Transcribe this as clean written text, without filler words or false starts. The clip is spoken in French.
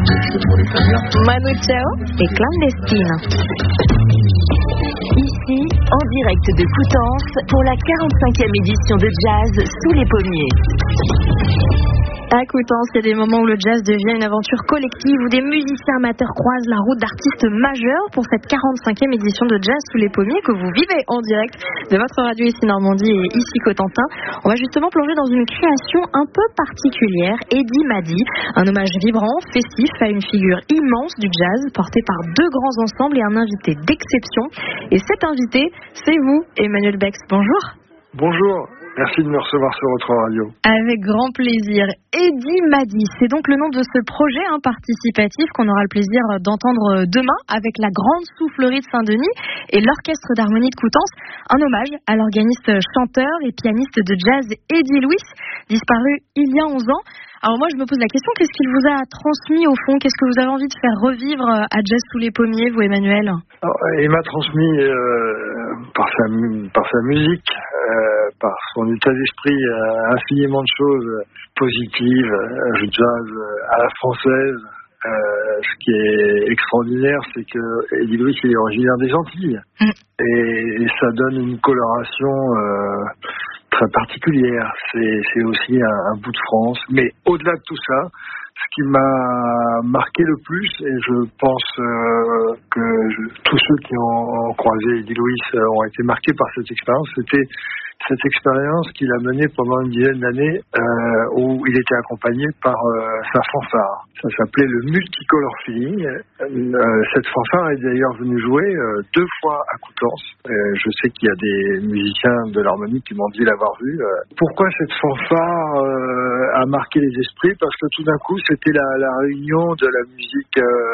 Manu Chao et Clandestine. Ici, en direct de Coutances, pour la 45e édition de Jazz sous les pommiers. À Coutances, il y a des moments où le jazz devient une aventure collective, où des musiciens amateurs croisent la route d'artistes majeurs pour cette 45e édition de Jazz sous les pommiers que vous vivez en direct de votre radio ici Normandie et ici Cotentin. On va justement plonger dans une création un peu particulière, Eddie Madi, un hommage vibrant, festif à une figure immense du jazz porté par deux grands ensembles et un invité d'exception. Et cet invité, c'est vous, Emmanuel Bex. Bonjour. Bonjour. Merci de me recevoir sur votre radio. Avec grand plaisir. Eddie Madi, c'est donc le nom de ce projet participatif qu'on aura le plaisir d'entendre demain avec la Grande Soufflerie de Saint-Denis et l'Orchestre d'Harmonie de Coutances. Un hommage à l'organiste, chanteur et pianiste de jazz Eddie Louis, disparu il y a 11 ans. Alors moi je me pose la question, qu'est-ce qu'il vous a transmis au fond? Qu'est-ce que vous avez envie de faire revivre à Jazz sous les pommiers, vous Emmanuel? Il m'a transmis par sa musique, par son état d'esprit, infiniment de choses positives, jazz à la française. Ce qui est extraordinaire, c'est que Eddie Louis est originaire des Antilles. Et ça donne une coloration très particulière. C'est aussi un bout de France. Mais au-delà de tout ça, ce qui m'a marqué le plus, et je pense que tous ceux qui ont croisé Eddie Louis ont été marqués par cette expérience, c'était cette expérience qu'il a menée pendant une dizaine d'années où il était accompagné par sa fanfare. Ça s'appelait le Multicolor Feeling. Cette fanfare est d'ailleurs venue jouer 2 fois à Coutances. Je sais qu'il y a des musiciens de l'harmonie qui m'ont dit l'avoir vue. Pourquoi cette fanfare a marqué les esprits? Parce que tout d'un coup, c'était la réunion de la musique